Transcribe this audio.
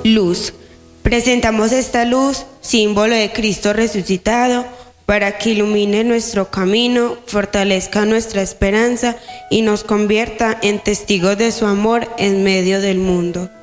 Luz. Presentamos esta luz, símbolo de Cristo resucitado, para que ilumine nuestro camino, fortalezca nuestra esperanza y nos convierta en testigos de su amor en medio del mundo.